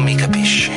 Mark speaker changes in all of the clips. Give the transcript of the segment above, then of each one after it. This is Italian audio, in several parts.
Speaker 1: mi capisci.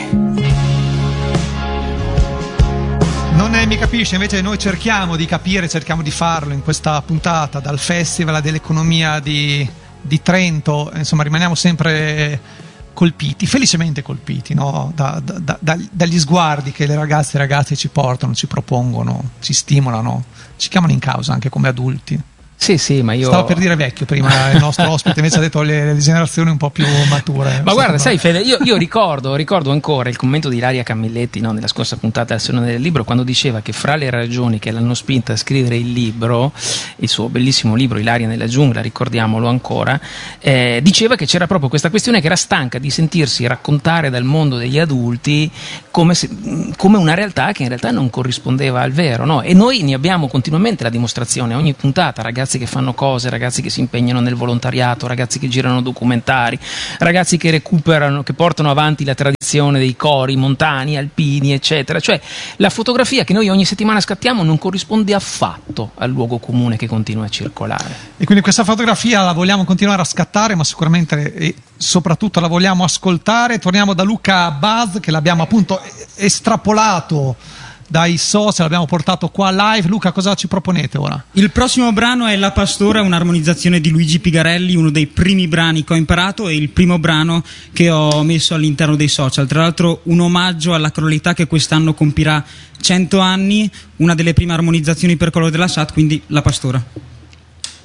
Speaker 2: Non mi capisce, invece noi cerchiamo di capire, cerchiamo di farlo in questa puntata dal Festival dell'Economia di Trento. Insomma, rimaniamo sempre colpiti, felicemente colpiti, no? Dagli sguardi che le ragazze e i ragazzi ci portano, ci propongono, ci stimolano, ci chiamano in causa anche come adulti.
Speaker 3: Sì, ma io...
Speaker 2: Stavo per dire vecchio prima, il nostro ospite invece ha detto le generazioni un po' più mature.
Speaker 3: Ma guarda, sai Fede, io ricordo ancora il commento di Ilaria Camilletti, no, nella scorsa puntata del Salone del Libro, quando diceva che fra le ragioni che l'hanno spinta a scrivere il libro, il suo bellissimo libro Ilaria nella giungla, ricordiamolo ancora, diceva che c'era proprio questa questione, che era stanca di sentirsi raccontare dal mondo degli adulti come una realtà che in realtà non corrispondeva al vero, no? E noi ne abbiamo continuamente la dimostrazione, ogni puntata, ragazzi che fanno cose, ragazzi che si impegnano nel volontariato, ragazzi che girano documentari, ragazzi che recuperano, che portano avanti la tradizione dei cori montani, alpini, eccetera. Cioè la fotografia che noi ogni settimana scattiamo non corrisponde affatto al luogo comune che continua a circolare.
Speaker 2: E quindi questa fotografia la vogliamo continuare a scattare, ma sicuramente e soprattutto la vogliamo ascoltare. Torniamo da Luca Buzz, che l'abbiamo appunto estrapolato dai social, abbiamo portato qua live. Luca, cosa ci proponete ora?
Speaker 4: Il prossimo brano è La Pastora, un'armonizzazione di Luigi Pigarelli, uno dei primi brani che ho imparato e il primo brano che ho messo all'interno dei social. Tra l'altro un omaggio alla Crolità, che quest'anno compirà 100 anni, una delle prime armonizzazioni per colore della SAT, quindi La Pastora.